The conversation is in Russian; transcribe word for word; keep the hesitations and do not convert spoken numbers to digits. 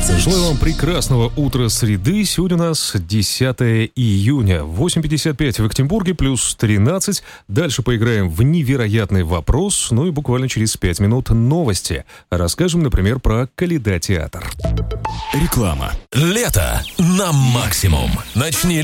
Желаю вам прекрасного утра среды. Сегодня у нас десятое июня, восемь пятьдесят пять в Екатеринбурге, плюс тринадцать. Дальше поиграем в невероятный вопрос. Ну и буквально через пять минут новости. Расскажем, например, про Калейдотеатр. Реклама. Лето на максимум. Начни